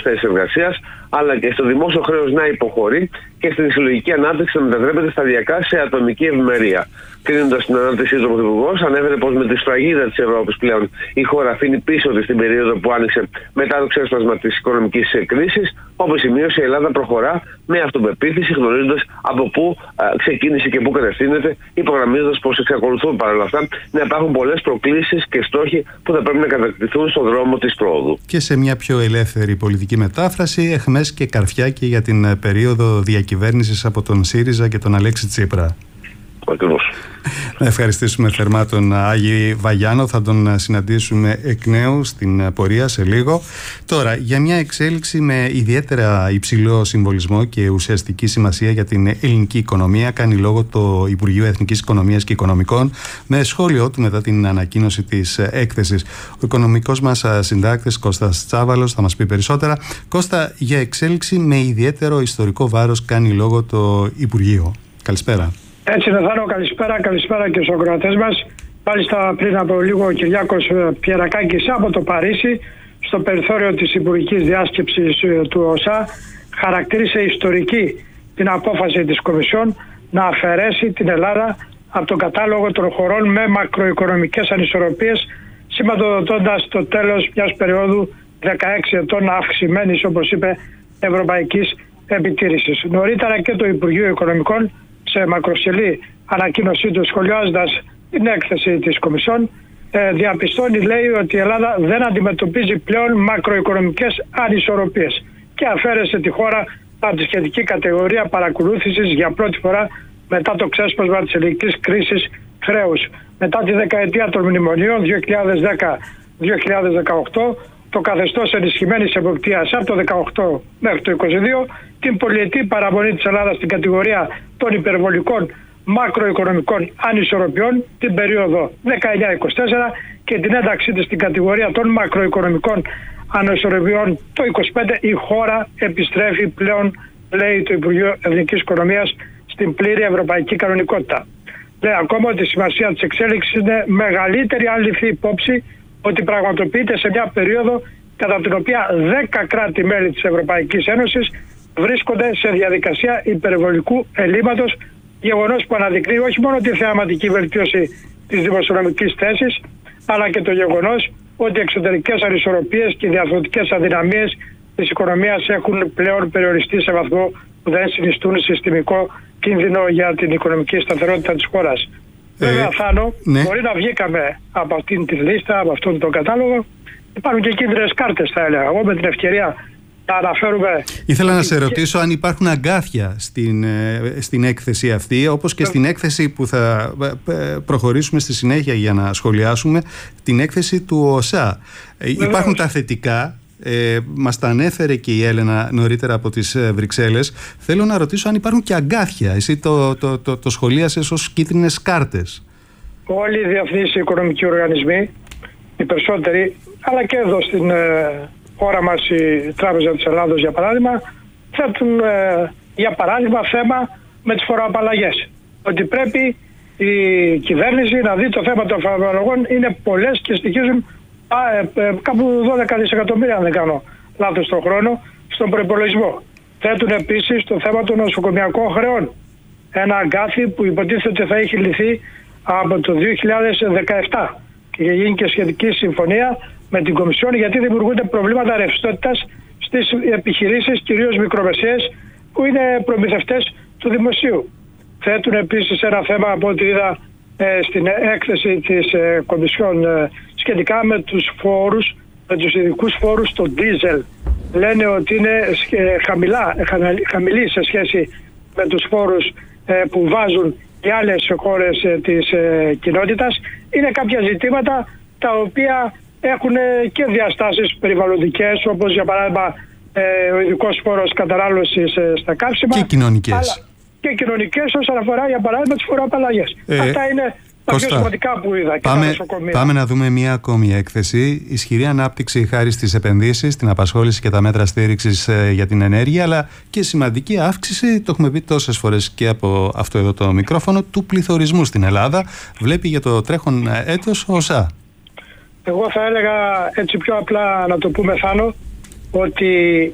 θέσεις εργασίας, αλλά και στο δημόσιο χρέος να υποχωρεί και στην συλλογική ανάπτυξη να μετατρέπεται σταδιακά σε ατομική ευημερία. Κρίνοντας την ανάπτυξή του, ο Πρωθυπουργός ανέφερε πως με τη σφραγίδα της Ευρώπης πλέον η χώρα αφήνει πίσω της την περίοδο που άνοιξε μετά το ξέσπασμα της οικονομικής κρίσης. Όπως σημείωσε, η Ελλάδα προχωρά με αυτοπεποίθηση, γνωρίζοντας από πού ξεκίνησε και πού κατευθύνεται, υπογραμμίζοντας πως εξακολουθούν παρόλα αυτά να υπάρχουν πολλές προκλήσεις και στόχοι που θα πρέπει να κατακτηθούν στον δρόμο της πρόοδου. Και σε μια πιο ελεύθερη πολιτική μετάφραση, αιχμές και καρφιάκι για την περίοδο διακυβέρνησης από τον ΣΥΡΙΖΑ και τον Αλέξη Τσίπρα. Ακριβώς. Να ευχαριστήσουμε θερμά τον Άγη Βαγιάνο. Θα τον συναντήσουμε εκ νέου στην πορεία σε λίγο. Τώρα, για μια εξέλιξη με ιδιαίτερα υψηλό συμβολισμό και ουσιαστική σημασία για την ελληνική οικονομία, κάνει λόγο το Υπουργείο Εθνικής Οικονομίας και Οικονομικών, με σχόλιο του μετά την ανακοίνωση της έκθεσης. Ο οικονομικός μας συντάκτης Κώστας Τσάβαλος θα μας πει περισσότερα. Κώστα, για εξέλιξη με ιδιαίτερο ιστορικό βάρος κάνει λόγο το Υπουργείο. Καλησπέρα. Έτσι είναι, Θάνο, καλησπέρα και στους ακροατές μας. Μάλιστα, πριν από λίγο ο Κυριάκος Πιερακάκης από το Παρίσι, στο περιθώριο της Υπουργικής Διάσκεψης του ΟΣΑ, χαρακτήρισε ιστορική την απόφαση της Κομισιόν να αφαιρέσει την Ελλάδα από τον κατάλογο των χωρών με μακροοικονομικές ανισορροπίες, σηματοδοτώντας το τέλος μιας περίοδου 16 ετών αυξημένης, όπως είπε, ευρωπαϊκής επιτήρησης. Νωρίτερα και το Υπουργείο Οικονομικών, σε μακροσκελή ανακοίνωσή του, σχολιάζοντας την έκθεση της Κομισιόν, διαπιστώνει, λέει, ότι η Ελλάδα δεν αντιμετωπίζει πλέον μακροοικονομικές ανισορροπίες και αφαίρεσε τη χώρα από τη σχετική κατηγορία παρακολούθησης για πρώτη φορά μετά το ξέσπασμα της ελληνικής κρίσης χρέους. Μετά τη δεκαετία των μνημονίων 2010-2018, το καθεστώς ενισχυμένης εποπτείας από το 2018 μέχρι το 2022, την πολυετή παραμονή της Ελλάδας στην κατηγορία των υπερβολικών μακροοικονομικών ανισορροπιών την περίοδο 19-24 και την ένταξή της στην κατηγορία των μακροοικονομικών ανισορροπιών το 25, η χώρα επιστρέφει πλέον, λέει το Υπουργείο Εθνικής Οικονομίας, στην πλήρη ευρωπαϊκή κανονικότητα. Λέει ακόμα ότι η σημασία της εξέλιξης είναι μεγαλύτερη αν ληφθεί υπόψη ότι πραγματοποιείται σε μια περίοδο κατά την οποία 10 κράτη-μέλη της Ευρωπαϊκής Ένωσης βρίσκονται σε διαδικασία υπερβολικού ελλείμματος, γεγονός που αναδεικνύει όχι μόνο τη θεαματική βελτίωση της δημοσιονομικής θέσης, αλλά και το γεγονός ότι οι εξωτερικές ανισορροπίες και οι διαρθρωτικές αδυναμίες της οικονομίας έχουν πλέον περιοριστεί σε βαθμό που δεν συνιστούν συστημικό κίνδυνο για την οικονομική σταθερότητα της χώρας. Βέβαια, Θάνο, ναι, μπορεί να βγήκαμε από αυτήν τη λίστα, από αυτόν τον κατάλογο. Υπάρχουν και κίνδυνες κάρτες, θα έλεγα. Εγώ με την ευκαιρία να αναφέρουμε. Ήθελα να σε ρωτήσω αν υπάρχουν αγκάθια στην έκθεση αυτή, όπως και στην έκθεση που θα προχωρήσουμε στη συνέχεια για να σχολιάσουμε, την έκθεση του ΟΣΑ. Υπάρχουν τα θετικά. Μας τα ανέφερε και η Έλενα νωρίτερα από τις Βρυξέλλες. Θέλω να ρωτήσω αν υπάρχουν και αγκάθια. Εσύ το σχολίασες ως κίτρινες κάρτες. Όλοι οι διεθνείς οικονομικοί οργανισμοί, οι περισσότεροι, αλλά και εδώ στην χώρα μας η Τράπεζα της Ελλάδος για παράδειγμα, θέτουν για παράδειγμα θέμα με τις φοροαπαλλαγές. Ότι πρέπει η κυβέρνηση να δει το θέμα των φοροαπαλλαγών, είναι πολλές και στοιχίζουν κάπου 12 δισεκατομμύρια, αν δεν κάνω λάθος τον χρόνο, στον προϋπολογισμό. Θέτουν επίσης το θέμα των νοσοκομιακών χρεών. Ένα αγκάθι που υποτίθεται ότι θα έχει λυθεί από το 2017 και γίνει και σχετική συμφωνία με την Κομισιόν, γιατί δημιουργούνται προβλήματα ρευστότητας στις επιχειρήσεις, κυρίως μικρομεσαίες, που είναι προμηθευτές του δημοσίου. Θέτουν επίσης ένα θέμα, από ό,τι είδα στην έκθεση της Κομισιόν, σχετικά με τους φόρους, με τους ειδικούς φόρους στο ντίζελ. Λένε ότι είναι χαμηλή σε σχέση με τους φόρους που βάζουν οι άλλες χώρες της κοινότητας. Είναι κάποια ζητήματα τα οποία έχουν και διαστάσεις περιβαλλοντικές, όπως για παράδειγμα ο ειδικός φόρος κατανάλωσης στα καύσιμα. Και κοινωνικές. Και κοινωνικές όσον αφορά για παράδειγμα τις φοροαπαλλαγές. Αυτά είναι τα πιο σημαντικά που είδα. Πάμε να δούμε μία ακόμη έκθεση. Ισχυρή ανάπτυξη χάρη στις επενδύσεις, την απασχόληση και τα μέτρα στήριξης για την ενέργεια, αλλά και σημαντική αύξηση, το έχουμε πει τόσες φορές και από αυτό εδώ το μικρόφωνο, του πληθωρισμού στην Ελλάδα. Βλέπει για το τρέχον έτος ο ΩΣΑ. Εγώ θα έλεγα έτσι πιο απλά να το πούμε, Θάνο, ότι